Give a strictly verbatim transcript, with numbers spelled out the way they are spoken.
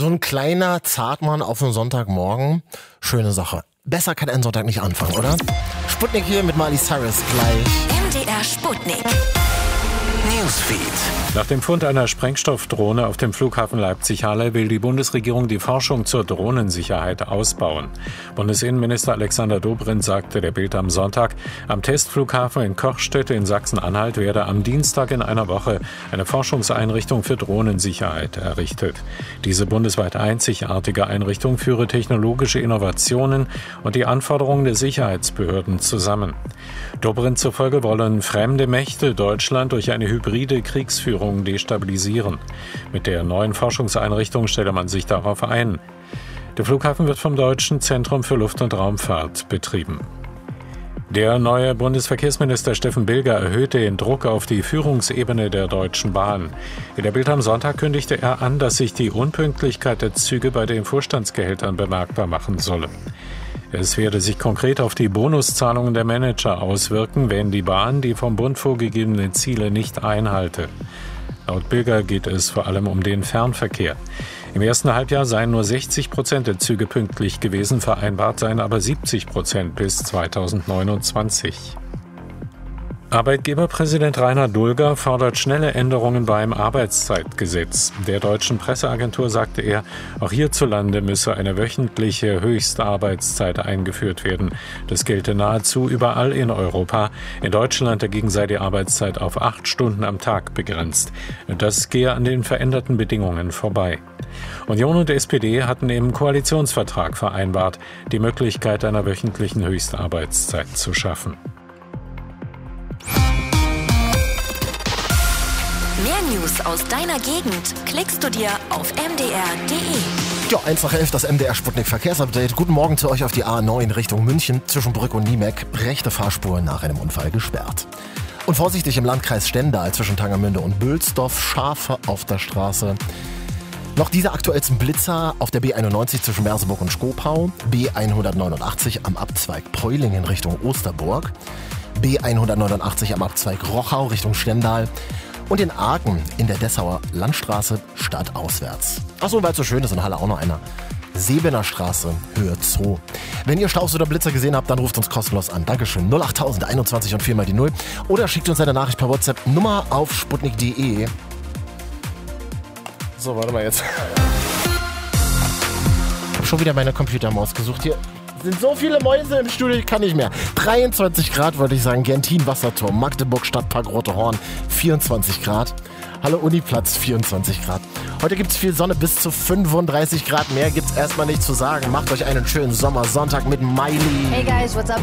So ein kleiner Zartmann auf einen Sonntagmorgen. Schöne Sache. Besser kann ein Sonntag nicht anfangen, oder? Sputnik hier mit Miley Cyrus gleich. M D R Sputnik. Newsfeed. Nach dem Fund einer Sprengstoffdrohne auf dem Flughafen Leipzig-Halle will die Bundesregierung die Forschung zur Drohnensicherheit ausbauen. Bundesinnenminister Alexander Dobrindt sagte der Bild am Sonntag, am Testflughafen in Kochstedt in Sachsen-Anhalt werde am Dienstag in einer Woche eine Forschungseinrichtung für Drohnensicherheit errichtet. Diese bundesweit einzigartige Einrichtung führe technologische Innovationen und die Anforderungen der Sicherheitsbehörden zusammen. Dobrindt zufolge wollen fremde Mächte Deutschland durch eine hybride Kriegsführung destabilisieren. Mit der neuen Forschungseinrichtung stelle man sich darauf ein. Der Flughafen wird vom Deutschen Zentrum für Luft- und Raumfahrt betrieben. Der neue Bundesverkehrsminister Steffen Bilger erhöhte den Druck auf die Führungsebene der Deutschen Bahn. In der Bild am Sonntag kündigte er an, dass sich die Unpünktlichkeit der Züge bei den Vorstandsgehältern bemerkbar machen solle. Es werde sich konkret auf die Bonuszahlungen der Manager auswirken, wenn die Bahn die vom Bund vorgegebenen Ziele nicht einhalte. Laut Bilger geht es vor allem um den Fernverkehr. Im ersten Halbjahr seien nur sechzig Prozent der Züge pünktlich gewesen, vereinbart seien aber siebzig Prozent bis zweitausendneunundzwanzig. Arbeitgeberpräsident Rainer Dulger fordert schnelle Änderungen beim Arbeitszeitgesetz. Der deutschen Presseagentur sagte er, auch hierzulande müsse eine wöchentliche Höchstarbeitszeit eingeführt werden. Das gelte nahezu überall in Europa. In Deutschland dagegen sei die Arbeitszeit auf acht Stunden am Tag begrenzt. Das gehe an den veränderten Bedingungen vorbei. Union und S P D hatten im Koalitionsvertrag vereinbart, die Möglichkeit einer wöchentlichen Höchstarbeitszeit zu schaffen. Mehr News aus deiner Gegend klickst du dir auf m d r punkt d e. Ja, eins nach elf, das M D R Sputnik Verkehrsupdate. Guten Morgen zu euch auf die A neun Richtung München. Zwischen Brück und Niemeck rechte Fahrspur nach einem Unfall gesperrt. Und vorsichtig im Landkreis Stendal zwischen Tangermünde und Bülsdorf. Schafe auf der Straße. Noch diese aktuellsten Blitzer auf der B einundneunzig zwischen Merseburg und Schkopau. B hundertneunundachtzig am Abzweig Preulingen Richtung Osterburg. B hundertneunundachtzig am Abzweig Rochau Richtung Stendal. Und in Aachen in der Dessauer Landstraße stadtauswärts. Achso, weil es so schön ist, in Halle auch noch einer. Sebener Straße, Höhe Zoo. Wenn ihr Staus oder Blitzer gesehen habt, dann ruft uns kostenlos an. Dankeschön. null achttausend einundzwanzig und vier mal die null. Oder schickt uns eine Nachricht per WhatsApp. Nummer auf sputnik punkt d e. So, warte mal jetzt. Ich habe schon wieder meine Computermaus gesucht. Hier sind so viele Mäuse im Studio, ich kann nicht mehr. dreiundzwanzig Grad würde ich sagen, Gentin Wasserturm, Magdeburg Stadtpark Rote Horn, vierundzwanzig Grad. Halle Uniplatz, vierundzwanzig Grad. Heute gibt es viel Sonne, bis zu fünfunddreißig Grad. Mehr gibt's erstmal nicht zu sagen. Macht euch einen schönen Sommersonntag mit Miley. Hey guys, what's up?